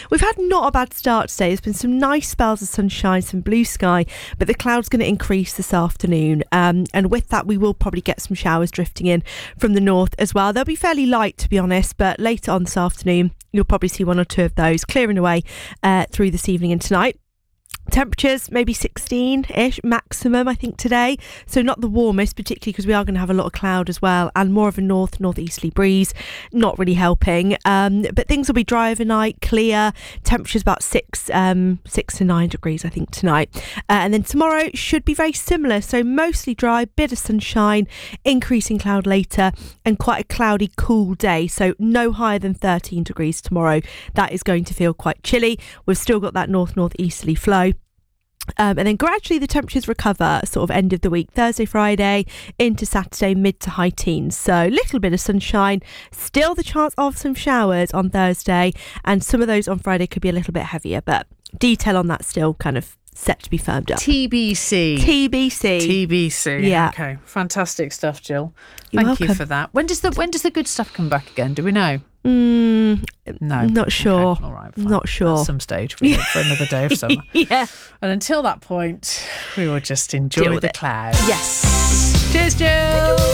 We've had not a bad start today. There's been some nice spells of sunshine, some blue sky, but the cloud's going to increase this afternoon. And with that, we will probably get some showers drifting in from the north as well. They'll be fairly light, to be honest, but later on this afternoon, you'll probably see one or two of those clearing away through this evening and tonight. Temperatures maybe 16-ish maximum, I think, today. So not the warmest, particularly because we are going to have a lot of cloud as well, and more of a northeasterly breeze, not really helping. But things will be dry overnight, clear. Temperatures about 6 to 9 degrees, I think, tonight. And then tomorrow should be very similar. So mostly dry, bit of sunshine, increasing cloud later, and quite a cloudy, cool day. So no higher than 13 degrees tomorrow. That is going to feel quite chilly. We've still got that northeasterly flow. And then gradually the temperatures recover sort of end of the week, Thursday, Friday into Saturday, mid to high teens. So little bit of sunshine, still the chance of some showers on Thursday, and some of those on Friday could be a little bit heavier, but detail on that still kind of set to be firmed up. TBC. Yeah. Okay. Fantastic stuff, Jill. You're Thank welcome. you for that. When does the good stuff come back again? Do we know? No. Not sure. Okay. All right. Fine. Not sure. At some stage, we hope for another day of summer. Yeah. And until that point, we will just enjoy the clouds. Yes. Cheers, Jill.